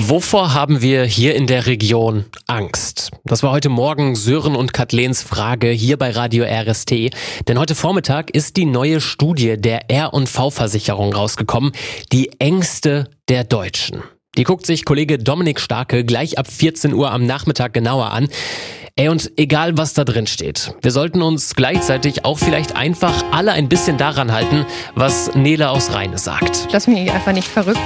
Wovor haben wir hier in der Region Angst? Das war heute Morgen Sören und Kathlens Frage hier bei Radio RST. Denn heute Vormittag ist die neue Studie der R&V-Versicherung rausgekommen. Die Ängste der Deutschen. Die guckt sich Kollege Dominik Starke gleich ab 14 Uhr am Nachmittag genauer an. Und egal was da drin steht, wir sollten uns gleichzeitig auch vielleicht einfach alle ein bisschen daran halten, was Nele aus Rheine sagt. Lass mich einfach nicht verrückt